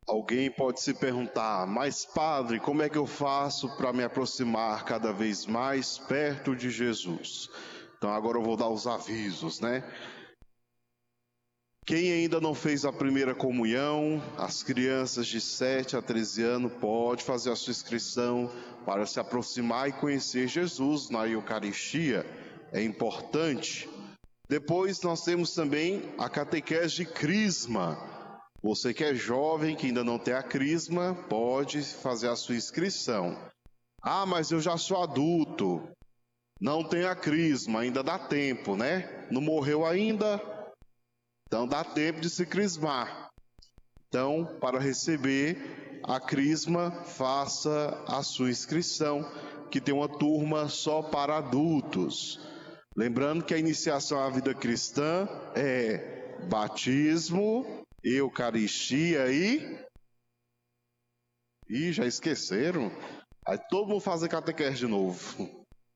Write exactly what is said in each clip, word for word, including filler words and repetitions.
Alguém pode se perguntar, mas padre, como é que eu faço para me aproximar cada vez mais perto de Jesus? Então agora eu vou dar os avisos, né? Quem ainda não fez a primeira comunhão, as crianças de sete a treze anos, pode fazer a sua inscrição para se aproximar e conhecer Jesus na Eucaristia. É importante. Depois nós temos também a catequese de crisma. Você que é jovem, que ainda não tem a crisma, pode fazer a sua inscrição. Ah, mas eu já sou adulto, não tenho a crisma, ainda dá tempo, né? Não morreu ainda? Então dá tempo de se crismar. Então, para receber a crisma, faça a sua inscrição, que tem uma turma só para adultos. Lembrando que a iniciação à vida cristã é batismo, Eucaristia e... Ih, já esqueceram? Aí todo mundo faz a catequese de novo.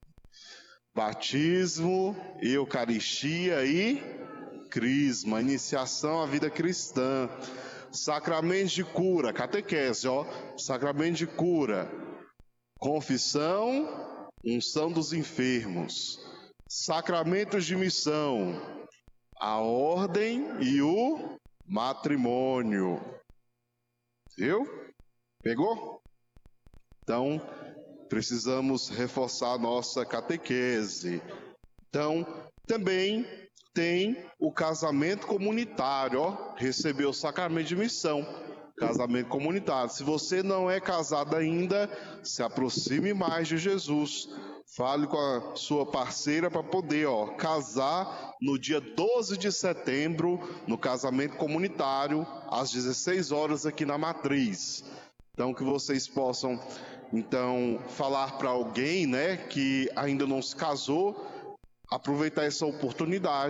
Batismo, Eucaristia e crisma, iniciação à vida cristã. Sacramentos de cura, catequese, ó. Sacramento de cura, confissão, unção dos enfermos. Sacramentos de missão, a ordem e o matrimônio. Viu? Pegou? Então, precisamos reforçar a nossa catequese. Então, também tem o casamento comunitário, ó, recebeu o sacramento de missão, casamento comunitário. Se você não é casado ainda, se aproxime mais de Jesus. Fale com a sua parceira para poder, ó, casar no dia doze de setembro, no casamento comunitário, às dezesseis horas aqui na Matriz. Então, que vocês possam, então, falar para alguém, né, que ainda não se casou, aproveitar essa oportunidade